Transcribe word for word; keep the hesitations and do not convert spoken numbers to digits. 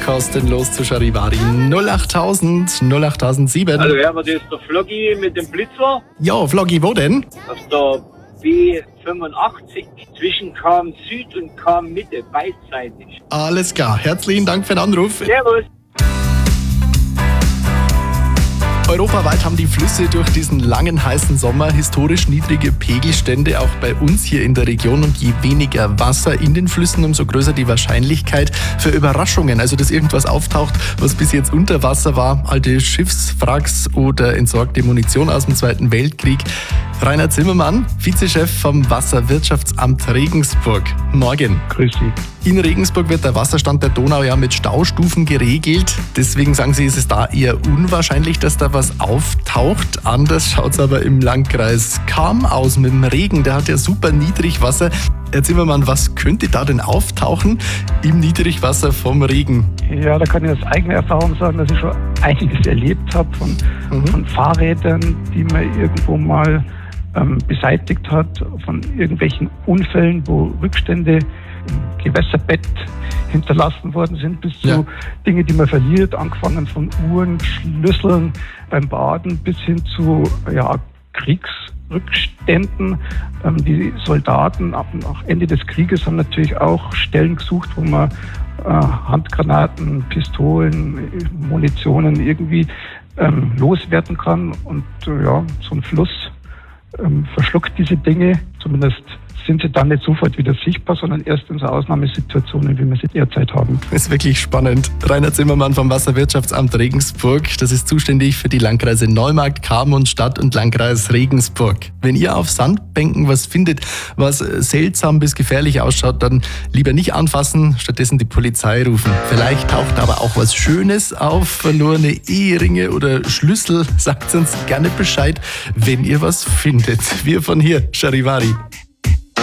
kostenlos zu Charivari. null achttausend, null achttausendsieben. Also hören wir, das ist der Floggi mit dem Blitzer. Ja, Floggi, wo denn? Das ist der B fünfundachtzig zwischen Kam Süd und Kam Mitte, beidseitig. Alles klar, herzlichen Dank für den Anruf. Servus. Europaweit haben die Flüsse durch diesen langen, heißen Sommer historisch niedrige Pegelstände, auch bei uns hier in der Region. Und je weniger Wasser in den Flüssen, umso größer die Wahrscheinlichkeit für Überraschungen. Also, dass irgendwas auftaucht, was bis jetzt unter Wasser war. Alte Schiffswracks oder entsorgte Munition aus dem Zweiten Weltkrieg. Rainer Zimmermann, Vizechef vom Wasserwirtschaftsamt Regensburg. Morgen. Grüß Sie. In Regensburg wird der Wasserstand der Donau ja mit Staustufen geregelt. Deswegen sagen Sie, ist es da eher unwahrscheinlich, dass da was auftaucht. Anders schaut es aber im Landkreis Cham aus mit dem Regen. Der hat ja super Niedrigwasser. Herr Zimmermann, was könnte da denn auftauchen im Niedrigwasser vom Regen? Ja, da kann ich aus eigener Erfahrung sagen, dass ich schon einiges erlebt habe von, mhm. von Fahrrädern, die man irgendwo mal ähm, beseitigt hat, von irgendwelchen Unfällen, wo Rückstände im Gewässerbett hinterlassen worden sind, bis ja. zu Dinge, die man verliert, angefangen von Uhren, Schlüsseln beim Baden bis hin zu ja, Kriegsrückständen. Ähm, die Soldaten ab nach Ende des Krieges haben natürlich auch Stellen gesucht, wo man äh, Handgranaten, Pistolen, Munitionen irgendwie ähm, loswerden kann. Und äh, ja, so ein Fluss ähm, verschluckt diese Dinge, zumindest sind sie dann nicht sofort wieder sichtbar, sondern erst in so Ausnahmesituationen, wie wir sie derzeit haben. Das ist wirklich spannend. Rainer Zimmermann vom Wasserwirtschaftsamt Regensburg. Das ist zuständig für die Landkreise Neumarkt, Cham und Stadt- und Landkreis Regensburg. Wenn ihr auf Sandbänken was findet, was seltsam bis gefährlich ausschaut, dann lieber nicht anfassen, stattdessen die Polizei rufen. Vielleicht taucht aber auch was Schönes auf, verlorene Eheringe oder Schlüssel. Sagt uns gerne Bescheid, wenn ihr was findet. Wir von hier, Charivari.